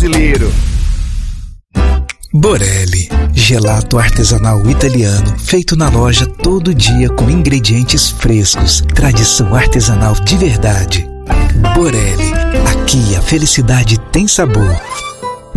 brasileiro. Borelli, gelato artesanal italiano, feito na loja todo dia com ingredientes frescos, tradição artesanal de verdade. Borelli, aqui a felicidade tem sabor.